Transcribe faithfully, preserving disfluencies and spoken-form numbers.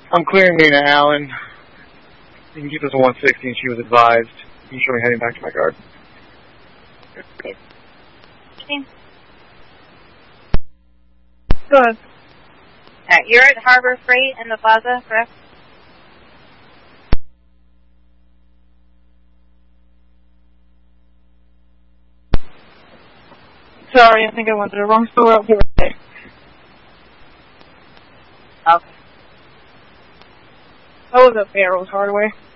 I'm clearing Nina Allen. You can keep us at one sixty, and she was advised. You can show me heading back to my guard. Okay. Good. Alright, you're at Harbor Freight in the plaza, correct? Sorry, I think I went to the wrong store out here. Okay. I was at Barrow's Hardware.